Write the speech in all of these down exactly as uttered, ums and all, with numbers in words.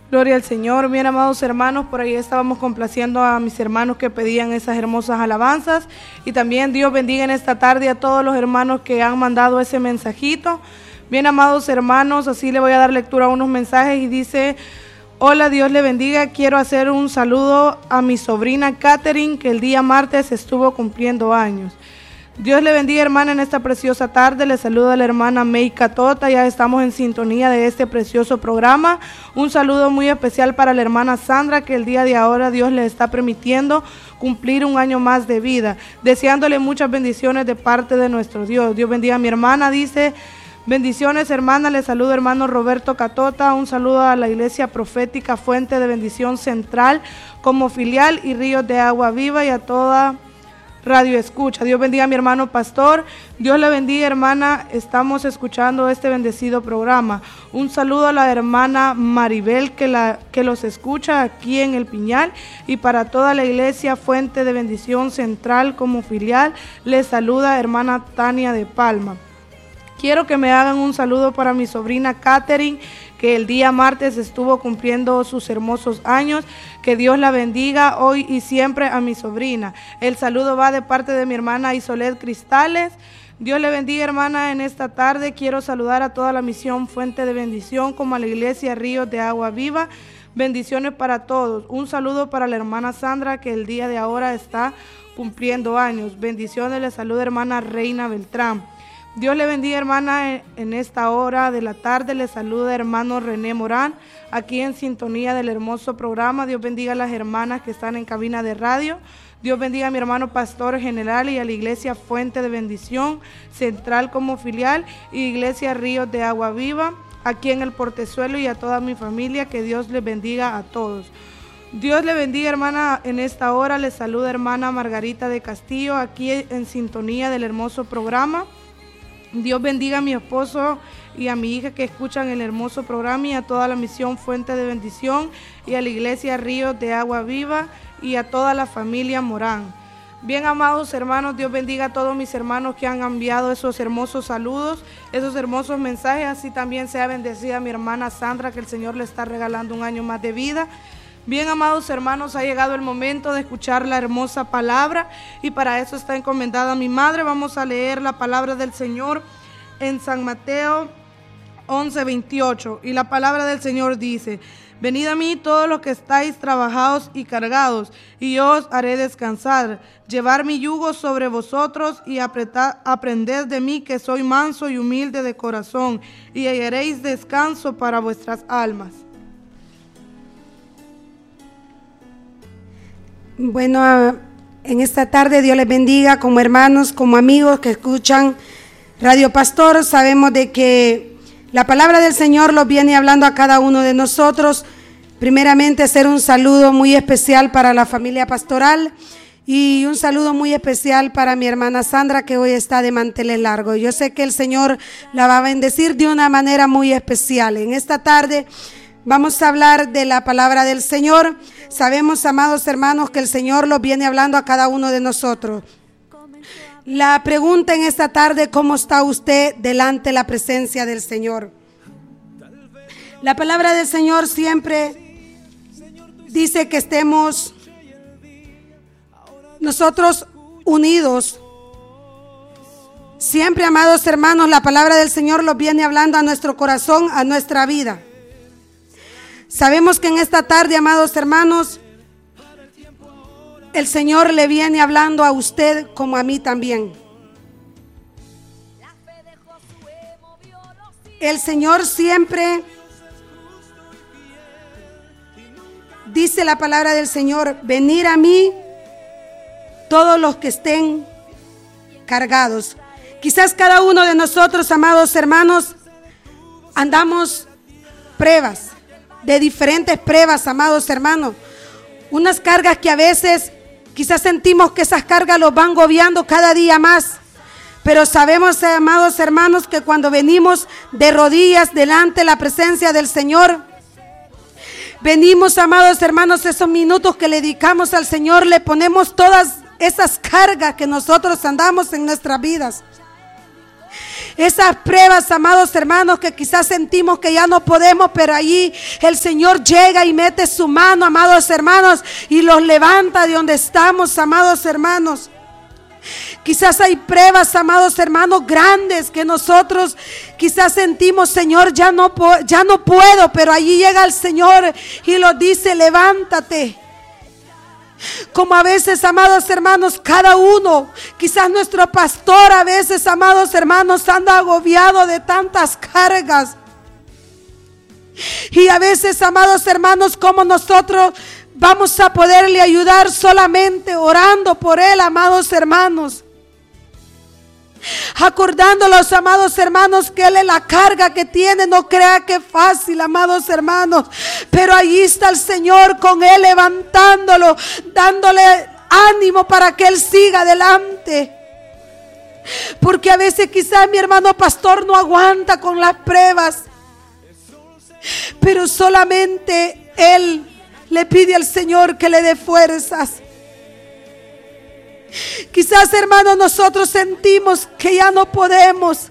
Gloria al Señor. Bien, amados hermanos, por ahí estábamos complaciendo a mis hermanos que pedían esas hermosas alabanzas, y también Dios bendiga en esta tarde a todos los hermanos que han mandado ese mensajito. Bien, amados hermanos, así le voy a dar lectura a unos mensajes y dice: hola, Dios le bendiga, quiero hacer un saludo a mi sobrina Catherine, que el día martes estuvo cumpliendo años. Dios le bendiga, hermana, en esta preciosa tarde. Le saluda la hermana May Catota. Ya estamos en sintonía de este precioso programa. Un saludo muy especial para la hermana Sandra, que el día de ahora Dios le está permitiendo cumplir un año más de vida, deseándole muchas bendiciones de parte de nuestro Dios. Dios bendiga a mi hermana, dice: bendiciones, hermana. Le saludo, hermano Roberto Catota. Un saludo a la Iglesia Profética Fuente de Bendición Central como filial y Ríos de Agua Viva, y a toda Radio Escucha. Dios bendiga a mi hermano pastor. Dios le bendiga, hermana. Estamos escuchando este bendecido programa. Un saludo a la hermana Maribel, que, la, que los escucha aquí en El Piñal, y para toda la Iglesia Fuente de Bendición Central como filial. Les saluda hermana Tania de Palma. Quiero que me hagan un saludo para mi sobrina Catherine, que el día martes estuvo cumpliendo sus hermosos años. Que Dios la bendiga hoy y siempre a mi sobrina. El saludo va de parte de mi hermana Isolet Cristales. Dios le bendiga, hermana, en esta tarde. Quiero saludar a toda la misión Fuente de Bendición, como a la Iglesia Ríos de Agua Viva. Bendiciones para todos. Un saludo para la hermana Sandra, que el día de ahora está cumpliendo años. Bendiciones, le saluda hermana Reina Beltrán. Dios le bendiga, hermana, en esta hora de la tarde. Le saluda hermano René Morán, aquí en sintonía del hermoso programa. Dios bendiga a las hermanas que están en cabina de radio. Dios bendiga a mi hermano pastor general y a la Iglesia Fuente de Bendición Central como filial y Iglesia Ríos de Agua Viva, aquí en el Portezuelo, y a toda mi familia. Que Dios les bendiga a todos. Dios le bendiga, hermana, en esta hora. Le saluda hermana Margarita de Castillo, aquí en sintonía del hermoso programa. Dios bendiga a mi esposo y a mi hija que escuchan el hermoso programa, y a toda la misión Fuente de Bendición, y a la Iglesia Ríos de Agua Viva, y a toda la familia Morán. Bien, amados hermanos, Dios bendiga a todos mis hermanos que han enviado esos hermosos saludos, esos hermosos mensajes. Así también sea bendecida mi hermana Sandra, que el Señor le está regalando un año más de vida. Bien, amados hermanos, ha llegado el momento de escuchar la hermosa palabra, y para eso está encomendada mi madre. Vamos a leer la palabra del Señor en San Mateo once veintiocho, y la palabra del Señor dice: venid a mí todos los que estáis trabajados y cargados, y yo os haré descansar. Llevar mi yugo sobre vosotros y apretad, aprended de mí, que soy manso y humilde de corazón, y hallaréis descanso para vuestras almas. Bueno, en esta tarde Dios les bendiga, como hermanos, como amigos que escuchan Radio Pastor. Sabemos de que la palabra del Señor los viene hablando a cada uno de nosotros. Primeramente, hacer un saludo muy especial para la familia pastoral, y un saludo muy especial para mi hermana Sandra, que hoy está de manteles largos. Yo sé que el Señor la va a bendecir de una manera muy especial. En esta tarde vamos a hablar de la palabra del Señor. Sabemos, amados hermanos, que el Señor los viene hablando a cada uno de nosotros. La pregunta en esta tarde: ¿cómo está usted delante de la presencia del Señor? La palabra del Señor siempre dice que estemos nosotros unidos. Siempre, amados hermanos, la palabra del Señor los viene hablando a nuestro corazón, a nuestra vida. Sabemos que en esta tarde, amados hermanos, el Señor le viene hablando a usted como a mí también. El Señor siempre dice la palabra del Señor: venir a mí todos los que estén cargados. Quizás cada uno de nosotros, amados hermanos, andamos pruebas, de diferentes pruebas, amados hermanos. Unas cargas que a veces quizás sentimos que esas cargas los van agobiando cada día más. Pero sabemos, amados hermanos, que cuando venimos de rodillas delante de la presencia del Señor, venimos, amados hermanos, esos minutos que le dedicamos al Señor, le ponemos todas esas cargas que nosotros andamos en nuestras vidas. Esas pruebas, amados hermanos, que quizás sentimos que ya no podemos, pero allí el Señor llega y mete su mano, amados hermanos, y los levanta de donde estamos, amados hermanos. Quizás hay pruebas, amados hermanos, grandes que nosotros quizás sentimos, Señor, ya no, ya no puedo, pero allí llega el Señor y nos dice, levántate. Como a veces, amados hermanos, cada uno, quizás nuestro pastor a veces, amados hermanos, anda agobiado de tantas cargas. Y a veces, amados hermanos, como nosotros vamos a poderle ayudar solamente orando por él, amados hermanos. Acordándolos, amados hermanos, que él es la carga que tiene. No crea que es fácil, amados hermanos, pero allí está el Señor con él, levantándolo, dándole ánimo para que él siga adelante. Porque a veces quizás mi hermano pastor no aguanta con las pruebas, pero solamente él le pide al Señor que le dé fuerzas. Quizás, hermanos, nosotros sentimos que ya no podemos.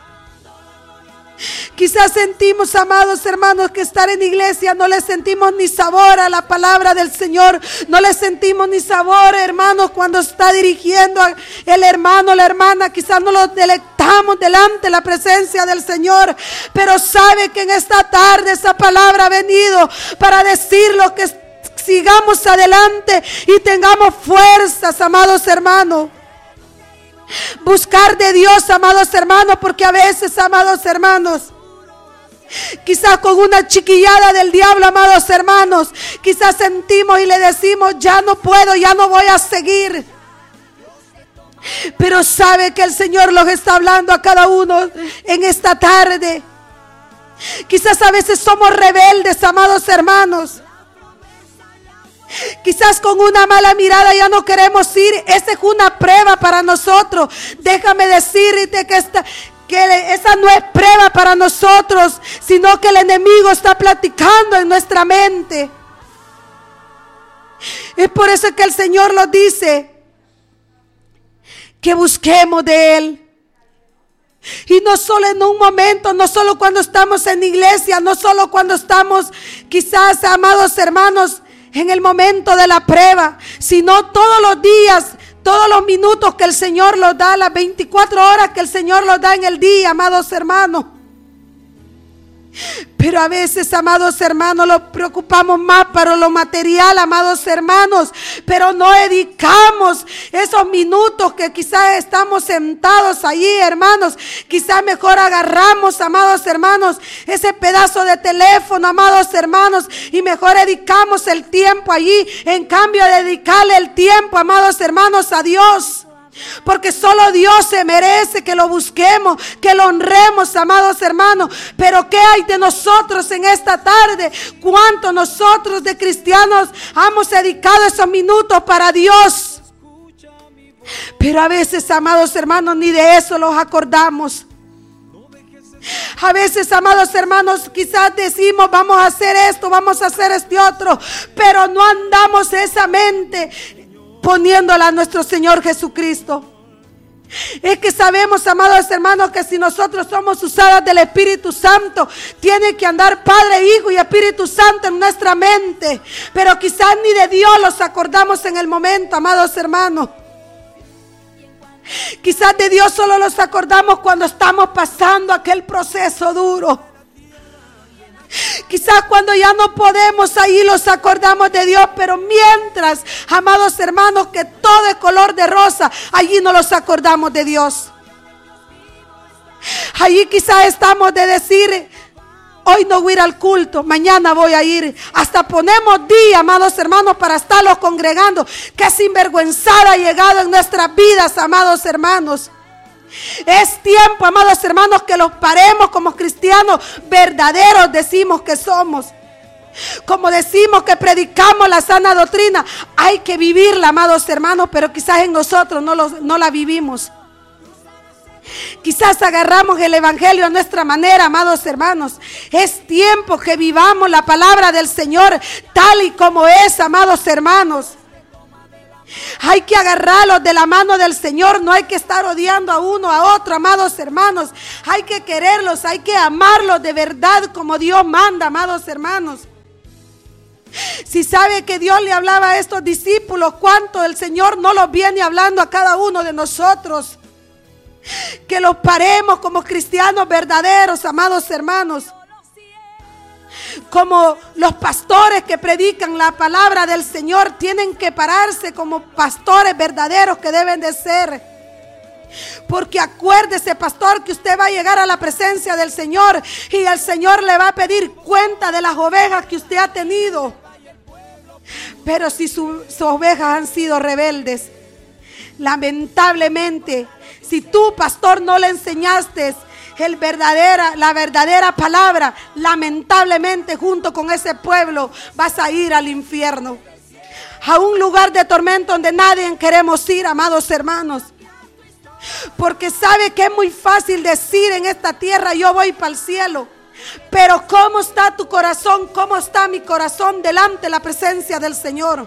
Quizás sentimos, amados hermanos, que estar en iglesia no le sentimos ni sabor a la palabra del Señor. No le sentimos ni sabor, hermanos, cuando está dirigiendo el hermano, la hermana. Quizás no lo deleitamos delante de la presencia del Señor. Pero sabe que en esta tarde esa palabra ha venido para decir lo que sigamos adelante y tengamos fuerzas, amados hermanos. Buscar de Dios, amados hermanos, porque a veces, amados hermanos, quizás con una chiquillada del diablo, amados hermanos, quizás sentimos y le decimos, ya no puedo, ya no voy a seguir. Pero sabe que el Señor los está hablando a cada uno en esta tarde. Quizás a veces somos rebeldes, amados hermanos. Quizás con una mala mirada ya no queremos ir. Esa es una prueba para nosotros. Déjame decirte que, esta, que esa no es prueba para nosotros, sino que el enemigo está platicando en nuestra mente. Es por eso que el Señor nos dice que busquemos de Él. Y no solo en un momento, no solo cuando estamos en iglesia, no solo cuando estamos quizás, amados hermanos, en el momento de la prueba, sino todos los días, todos los minutos que el Señor nos da, las veinticuatro horas que el Señor nos da en el día, amados hermanos. Pero a veces, amados hermanos, nos preocupamos más para lo material, amados hermanos, pero no dedicamos esos minutos que quizás estamos sentados allí, hermanos. Quizás mejor agarramos, amados hermanos, ese pedazo de teléfono, amados hermanos, y mejor dedicamos el tiempo allí, en cambio de dedicarle el tiempo, amados hermanos, a Dios. Porque solo Dios se merece que lo busquemos, que lo honremos, amados hermanos. Pero ¿qué hay de nosotros en esta tarde? ¿Cuánto nosotros de cristianos hemos dedicado esos minutos para Dios? Pero a veces, amados hermanos, ni de eso los acordamos. A veces, amados hermanos, quizás decimos, vamos a hacer esto, vamos a hacer este otro, pero no andamos esa mente poniéndola a nuestro Señor Jesucristo. Es que sabemos, amados hermanos, que si nosotros somos usadas del Espíritu Santo, tiene que andar Padre, Hijo y Espíritu Santo en nuestra mente. Pero quizás ni de Dios los acordamos en el momento, amados hermanos. Quizás de Dios solo los acordamos cuando estamos pasando aquel proceso duro. Quizás cuando ya no podemos, ahí los acordamos de Dios. Pero mientras, amados hermanos, que todo es color de rosa, allí no los acordamos de Dios. Allí quizás estamos de decir, hoy no voy a ir al culto, mañana voy a ir. Hasta ponemos día, amados hermanos, para estarlos congregando. Qué sinvergüenzada ha llegado en nuestras vidas, amados hermanos. Es tiempo, amados hermanos, que los paremos como cristianos verdaderos decimos que somos. Como decimos que predicamos la sana doctrina, hay que vivirla, amados hermanos, pero quizás en nosotros no, lo, no la vivimos. Quizás agarramos el evangelio a nuestra manera, amados hermanos. Es tiempo que vivamos la palabra del Señor tal y como es, amados hermanos. Hay que agarrarlos de la mano del Señor. No hay que estar odiando a uno a otro, amados hermanos. Hay que quererlos, hay que amarlos de verdad como Dios manda, amados hermanos. Si sabe que Dios le hablaba a estos discípulos, cuánto el Señor no los viene hablando a cada uno de nosotros. Que los paremos como cristianos verdaderos, amados hermanos. Como los pastores que predican la palabra del Señor, tienen que pararse como pastores verdaderos que deben de ser. Porque acuérdese, pastor, que usted va a llegar a la presencia del Señor y el Señor le va a pedir cuenta de las ovejas que usted ha tenido. Pero si su, sus ovejas han sido rebeldes, lamentablemente, si tú, pastor, no le enseñaste el verdadera, la verdadera palabra, lamentablemente junto con ese pueblo vas a ir al infierno, a un lugar de tormento donde nadie queremos ir, amados hermanos. Porque sabe que es muy fácil decir en esta tierra: yo voy para el cielo. Pero ¿cómo está tu corazón? ¿Cómo está mi corazón delante de la presencia del Señor?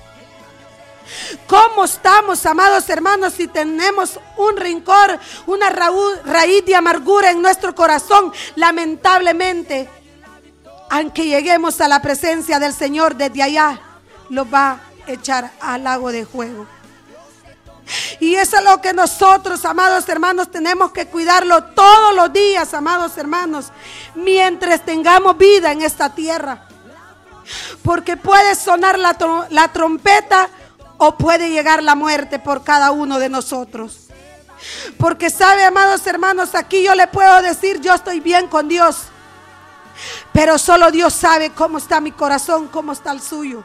¿Cómo estamos, amados hermanos, si tenemos un rencor, una raíz de amargura en nuestro corazón? Lamentablemente, aunque lleguemos a la presencia del Señor, desde allá lo va a echar al lago de fuego. Y eso es lo que nosotros, amados hermanos, tenemos que cuidarlo todos los días, amados hermanos, mientras tengamos vida en esta tierra. Porque puede sonar la, trom- la trompeta o puede llegar la muerte por cada uno de nosotros. Porque sabe, amados hermanos, aquí yo le puedo decir: yo estoy bien con Dios, pero solo Dios sabe cómo está mi corazón, cómo está el suyo.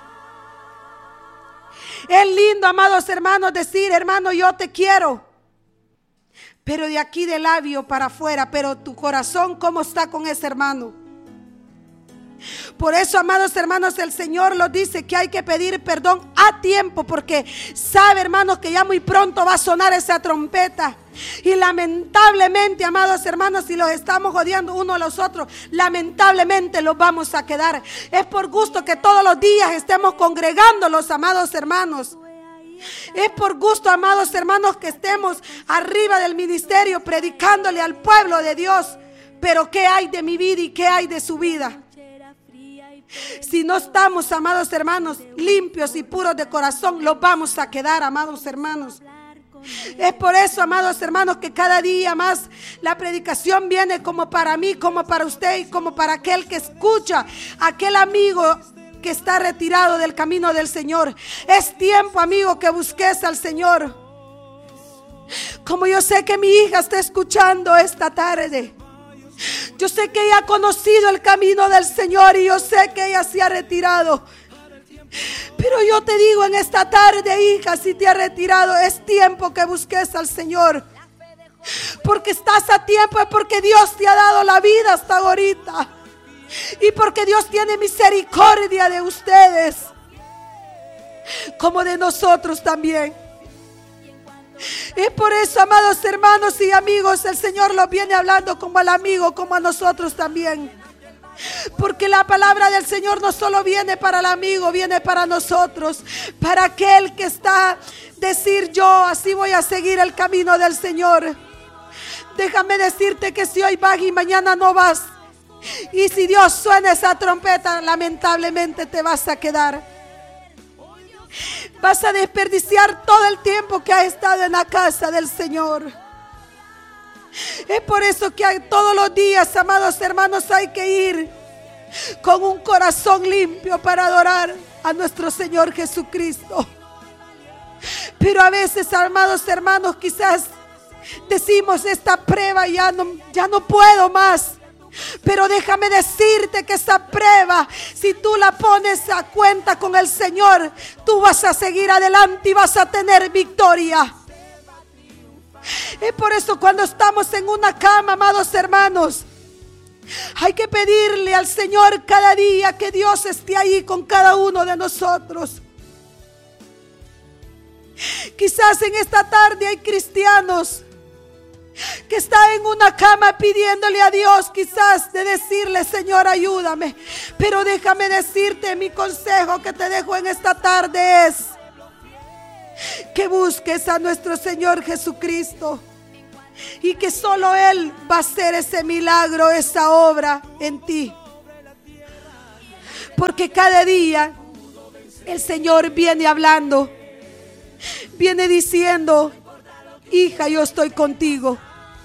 Es lindo, amados hermanos, decir: hermano, yo te quiero, pero de aquí de labio para afuera. Pero tu corazón, ¿cómo está con ese hermano? Por eso, amados hermanos, el Señor nos dice que hay que pedir perdón a tiempo, porque sabe, hermanos, que ya muy pronto va a sonar esa trompeta. Y lamentablemente, amados hermanos, si los estamos odiando unos a los otros, lamentablemente los vamos a quedar. Es por gusto que todos los días estemos congregándolos, amados hermanos. Es por gusto, amados hermanos, que estemos arriba del ministerio predicándole al pueblo de Dios. Pero ¿qué hay de mi vida y qué hay de su vida? Si no estamos, amados hermanos, limpios y puros de corazón, los vamos a quedar, amados hermanos. Es por eso, amados hermanos, que cada día más la predicación viene como para mí, como para usted y como para aquel que escucha, aquel amigo que está retirado del camino del Señor. Es tiempo, amigo, que busques al Señor. Como yo sé que mi hija está escuchando esta tarde, yo sé que ella ha conocido el camino del Señor y yo sé que ella se ha retirado. Pero yo te digo en esta tarde, hija, si te has retirado, es tiempo que busques al Señor. Porque estás a tiempo, es porque Dios te ha dado la vida hasta ahorita. Y porque Dios tiene misericordia de ustedes, como de nosotros también. Es por eso, amados hermanos y amigos, el Señor los viene hablando como al amigo, como a nosotros también. Porque la palabra del Señor no solo viene para el amigo, viene para nosotros, para aquel que está decir: yo así voy a seguir el camino del Señor. Déjame decirte que si hoy vas y mañana no vas, y si Dios suena esa trompeta, lamentablemente te vas a quedar. Vas a desperdiciar todo el tiempo que has estado en la casa del Señor. Es por eso que hay, todos los días, amados hermanos, hay que ir con un corazón limpio para adorar a nuestro Señor Jesucristo. Pero a veces, amados hermanos, quizás decimos: esta prueba ya no, ya no puedo más. Pero déjame decirte que esa prueba, si tú la pones a cuenta con el Señor, tú vas a seguir adelante y vas a tener victoria. Es por eso, cuando estamos en una cama, amados hermanos, hay que pedirle al Señor cada día que Dios esté ahí con cada uno de nosotros. Quizás en esta tarde hay cristianos que están en una cama pidiéndole a Dios, quizás de decirle: Señor, ayúdame. Pero déjame decirte, mi consejo que te dejo en esta tarde es: que busques a nuestro Señor Jesucristo y que solo Él va a hacer ese milagro, esa obra en ti. Porque cada día el Señor viene hablando, viene diciendo: hija, yo estoy contigo.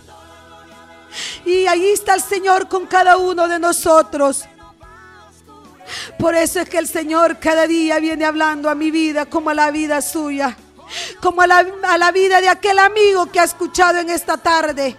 Y ahí está el Señor con cada uno de nosotros. Por eso es que el Señor cada día viene hablando a mi vida como a la vida suya, como a la, a la vida de aquel amigo que ha escuchado en esta tarde.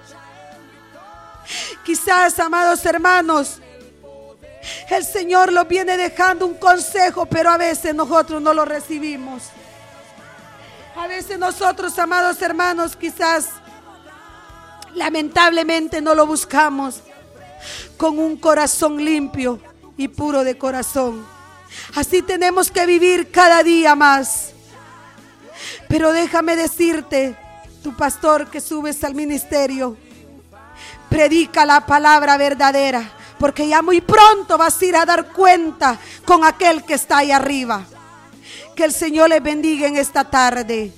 Quizás, amados hermanos, el Señor nos viene dejando un consejo, pero a veces nosotros no lo recibimos. A veces nosotros, amados hermanos, quizás lamentablemente no lo buscamos con un corazón limpio y puro de corazón. Así tenemos que vivir cada día más. Pero déjame decirte, tu pastor que subes al ministerio, predica la palabra verdadera, porque ya muy pronto vas a ir a dar cuenta con aquel que está ahí arriba. Que el Señor les bendiga en esta tarde.